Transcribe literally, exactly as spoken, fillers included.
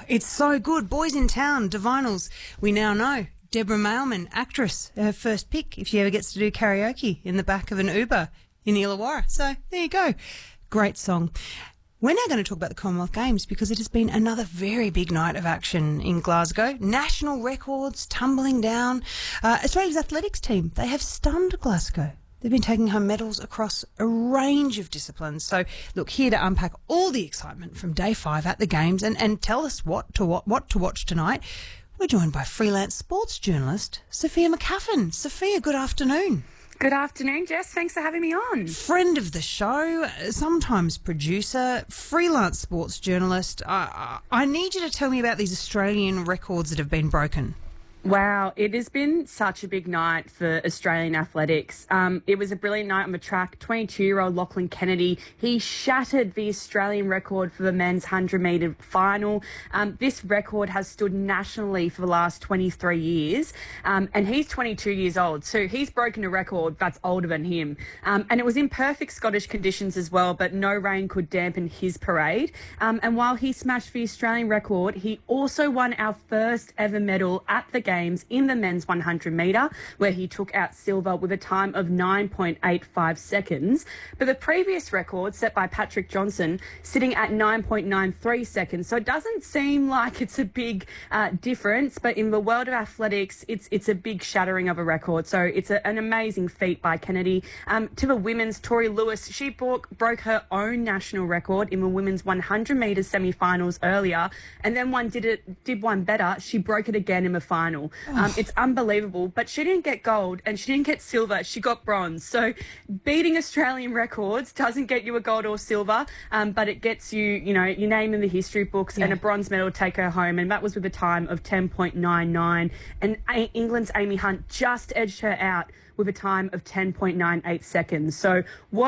It's so good. Boys in Town, Divinals, we now know. Deborah Mailman, actress, her first pick if she ever gets to do karaoke in the back of an Uber in Illawarra. So there you go. Great song. We're now going to talk about the Commonwealth Games because it has been another very big night of action in Glasgow. National records tumbling down. Uh, Australia's athletics team, they have stunned Glasgow. They've been taking home medals across a range of disciplines. So, look, here to unpack all the excitement from day five at the Games and, and tell us what to what, what to watch tonight, we're joined by freelance sports journalist Sophia McCaffin. Sophia, good afternoon. Good afternoon, Jess. Thanks for having me on. Friend of the show, sometimes producer, freelance sports journalist. I, I need you to tell me about these Australian records that have been broken. Wow, it has been such a big night for Australian athletics. Um, it was a brilliant night on the track. twenty-two-year-old Lachlan Kennedy, he shattered the Australian record for the men's one hundred metre final. Um, this record has stood nationally for the last twenty-three years, um, and he's twenty-two years old, so he's broken a record that's older than him. Um, and it was in perfect Scottish conditions as well, but no rain could dampen his parade. Um, and while he smashed the Australian record, he also won our first ever medal at the Games in the men's one hundred metre, where he took out silver with a time of nine point eight five seconds. But the previous record, set by Patrick Johnson, sitting at nine point nine three seconds. So it doesn't seem like it's a big uh, difference, but in the world of athletics, it's it's a big shattering of a record. So it's a, an amazing feat by Kennedy. Um, to the women's, Tori Lewis, she broke, broke her own national record in the women's one hundred metres semi-finals earlier, and then one did it did one better. She broke it again in the final. Um, it's unbelievable, but she didn't get gold and she didn't get silver. She got bronze. So beating Australian records doesn't get you a gold or silver, um, but it gets you, you know, your name in the history books yeah. and a bronze medal to take her home. And that was with a time of ten point nine nine. And a- England's Amy Hunt just edged her out with a time of ten point nine eight seconds. So what